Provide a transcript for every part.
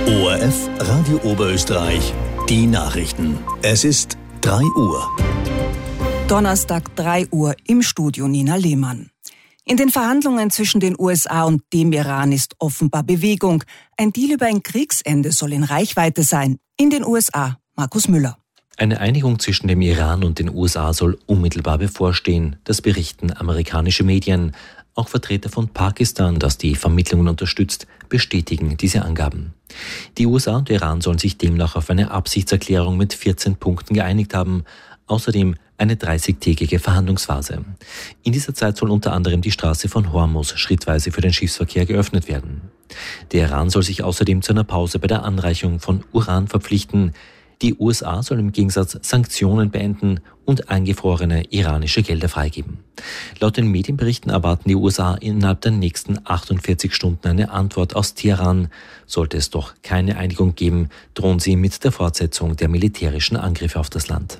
ORF Radio Oberösterreich, die Nachrichten. Es ist 3 Uhr. Donnerstag 3 Uhr im Studio Nina Lehmann. In den Verhandlungen zwischen den USA und dem Iran ist offenbar Bewegung. Ein Deal über ein Kriegsende soll in Reichweite sein. In den USA Markus Müller. Eine Einigung zwischen dem Iran und den USA soll unmittelbar bevorstehen. Das berichten amerikanische Medien. Auch Vertreter von Pakistan, das die Vermittlungen unterstützt, bestätigen diese Angaben. Die USA und Iran sollen sich demnach auf eine Absichtserklärung mit 14 Punkten geeinigt haben. Außerdem eine 30-tägige Verhandlungsphase. In dieser Zeit soll unter anderem die Straße von Hormuz schrittweise für den Schiffsverkehr geöffnet werden. Der Iran soll sich außerdem zu einer Pause bei der Anreicherung von Uran verpflichten. Die USA sollen im Gegensatz Sanktionen beenden und eingefrorene iranische Gelder freigeben. Laut den Medienberichten erwarten die USA innerhalb der nächsten 48 Stunden eine Antwort aus Teheran. Sollte es doch keine Einigung geben, drohen sie mit der Fortsetzung der militärischen Angriffe auf das Land.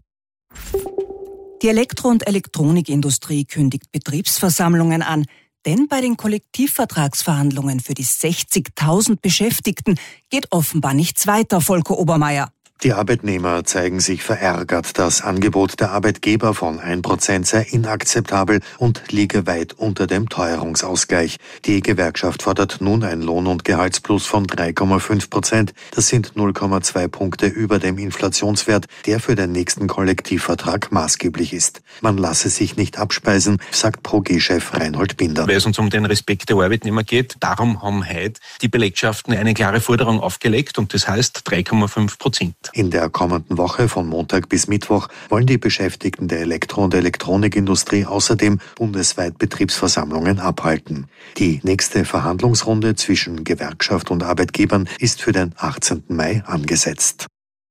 Die Elektro- und Elektronikindustrie kündigt Betriebsversammlungen an. Denn bei den Kollektivvertragsverhandlungen für die 60.000 Beschäftigten geht offenbar nichts weiter, Volker Obermeier. Die Arbeitnehmer zeigen sich verärgert. Das Angebot der Arbeitgeber von 1% sei inakzeptabel und liege weit unter dem Teuerungsausgleich. Die Gewerkschaft fordert nun ein Lohn- und Gehaltsplus von 3,5%. Das sind 0,2 Punkte über dem Inflationswert, der für den nächsten Kollektivvertrag maßgeblich ist. Man lasse sich nicht abspeisen, sagt Pro-G-Chef Reinhold Binder. Weil es uns um den Respekt der Arbeitnehmer geht, darum haben heute die Belegschaften eine klare Forderung aufgelegt und das heißt 3,5%. In der kommenden Woche von Montag bis Mittwoch wollen die Beschäftigten der Elektro- und Elektronikindustrie außerdem bundesweit Betriebsversammlungen abhalten. Die nächste Verhandlungsrunde zwischen Gewerkschaft und Arbeitgebern ist für den 18. Mai angesetzt.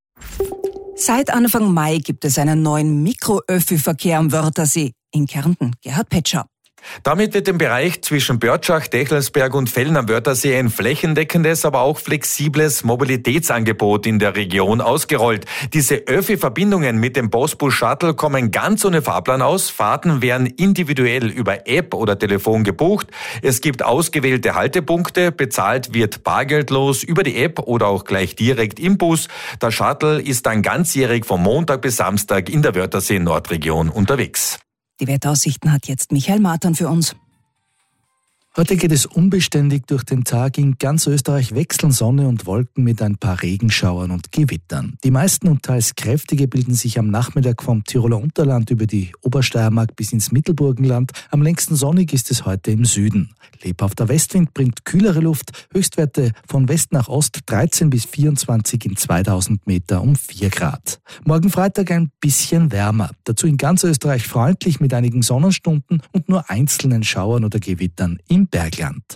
Seit Anfang Mai gibt es einen neuen Mikro-Öffi-Verkehr am Wörthersee. In Kärnten, Gerhard Petscher. Damit wird im Bereich zwischen Börtschach, Dechelsberg und Felln am Wörthersee ein flächendeckendes, aber auch flexibles Mobilitätsangebot in der Region ausgerollt. Diese Öffi-Verbindungen mit dem Postbus Shuttle kommen ganz ohne Fahrplan aus. Fahrten werden individuell über App oder Telefon gebucht. Es gibt ausgewählte Haltepunkte. Bezahlt wird bargeldlos über die App oder auch gleich direkt im Bus. Der Shuttle ist dann ganzjährig von Montag bis Samstag in der Wörthersee-Nordregion unterwegs. Die Wetteraussichten hat jetzt Michael Martin für uns. Heute geht es unbeständig durch den Tag. In ganz Österreich wechseln Sonne und Wolken mit ein paar Regenschauern und Gewittern. Die meisten und teils kräftige bilden sich am Nachmittag vom Tiroler Unterland über die Obersteiermark bis ins Mittelburgenland. Am längsten sonnig ist es heute im Süden. Lebhafter Westwind bringt kühlere Luft. Höchstwerte von West nach Ost 13 bis 24 in 2000 Meter um 4 Grad. Morgen Freitag ein bisschen wärmer. Dazu in ganz Österreich freundlich mit einigen Sonnenstunden und nur einzelnen Schauern oder Gewittern im Bergland.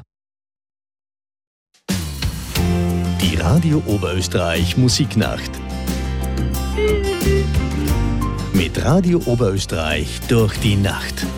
Die Radio Oberösterreich Musiknacht. Mit Radio Oberösterreich durch die Nacht.